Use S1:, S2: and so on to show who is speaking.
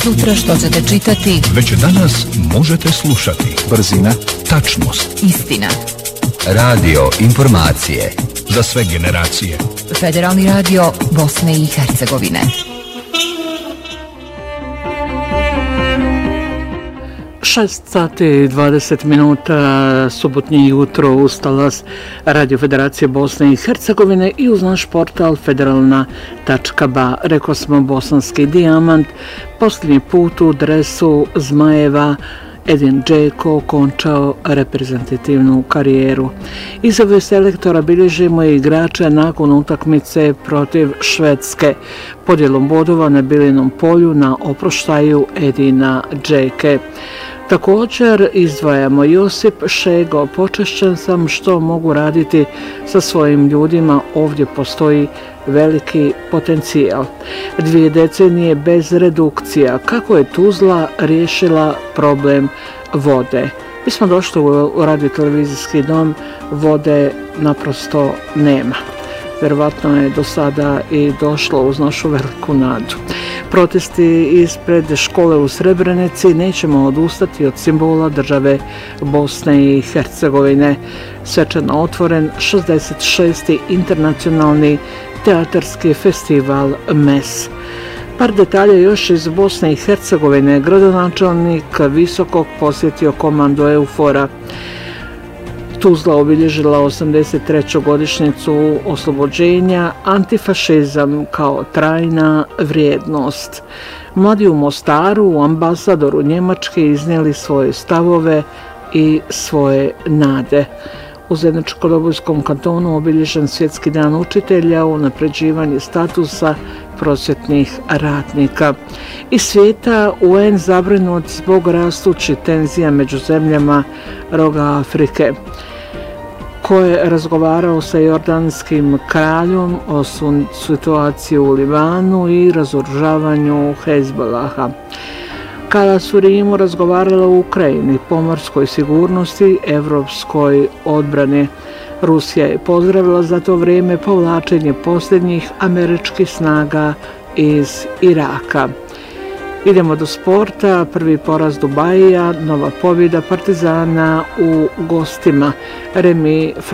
S1: Sutra što ćete čitati?
S2: Već danas možete slušati.
S3: Brzina,
S2: tačnost,
S1: istina.
S3: radio, informacije.
S2: Za sve generacije.
S1: Federalni radio Bosne i Hercegovine.
S4: Šest sati i 20 minuta subotnje jutro ustala Radio Federacije Bosne i Hercegovine i uz naš portal federalna.ba. Rekao smo Bosanski dijamant, posljednji put u dresu Zmajeva Edin Džeko končao reprezentativnu karijeru. Izjave selektora bilježimo i igrača nakon utakmice protiv Švedske. Podjelom bodova na Bilinom polju na oproštaju Edina Džeke. Također izdvajamo Josip Šego, počašćen sam što mogu raditi sa svojim ljudima, ovdje postoji veliki potencijal. 2 decenije bez redukcija, kako je Tuzla riješila problem vode. Mi smo došli u radiotelevizijski dom, vode naprosto nema. Vjerovatno je do sada i došlo uz našu veliku nadu. Protesti ispred škole u Srebrenici, nećemo odustati od simbola države Bosne i Hercegovine. Svečano otvoren 66. internacionalni teatarski festival MES. Par detalja još iz Bosne i Hercegovine. Gradonačelnik Visokog posjetio komandu EUFOR-a. Tuzla obilježila 83. godišnjicu oslobođenja, antifašizam kao trajna vrijednost. Mladi u Mostaru, ambasadoru Njemačke, iznijeli svoje stavove i svoje nade. U Zeničko-Dobojskom kantonu obilježen Svjetski dan učitelja, unapređivanje statusa prosvjetnih radnika. Iz svijeta UN zabrinut zbog rastućih tenzija među zemljama roga Afrike, ko je razgovarao sa jordanskim kraljom o situaciji u Libanu i razoružavanju Hezbolaha. Kada su Rimu razgovarala o Ukrajini, pomorskoj sigurnosti, evropskoj odbrani, Rusija je pozdravila za to vrijeme povlačenje posljednjih američkih snaga iz Iraka. Idemo do sporta, prvi poraz Dubajija, nova pobjeda Partizana u gostima, remi